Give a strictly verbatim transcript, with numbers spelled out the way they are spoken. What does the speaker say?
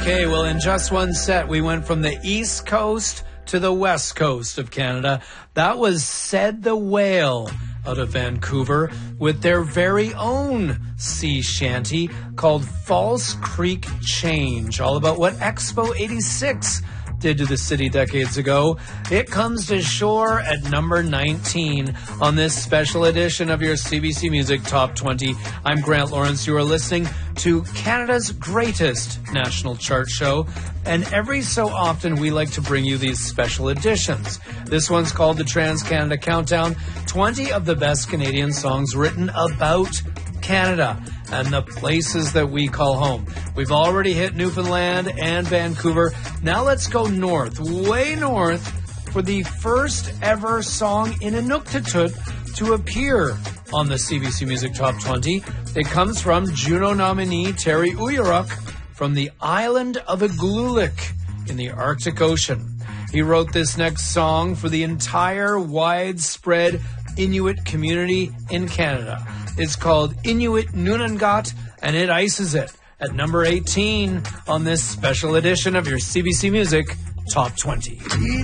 Okay, well, in just one set, we went from the East Coast to the West Coast of Canada. That was Said the Whale out of Vancouver with their very own sea shanty called False Creek Change, all about what Expo eighty-six did to the city decades ago. It comes to shore at number nineteen on this special edition of your C B C Music Top twenty. I'm Grant Lawrence. You are listening to Canada's greatest national chart show, and every so often we like to bring you these special editions. This one's called the Trans-Canada Countdown, twenty of the best Canadian songs written about Canada and the places that we call home. We've already hit Newfoundland and Vancouver. Now let's go north, way north, for the first ever song in Inuktitut to appear on the C B C Music Top twenty. It comes from Juno nominee Terry Uyaruk from the island of Igloolik in the Arctic Ocean. He wrote this next song for the entire widespread Inuit community in Canada. It's called Inuit Nunangat, and it ices it at number eighteen on this special edition of your C B C Music Top twenty.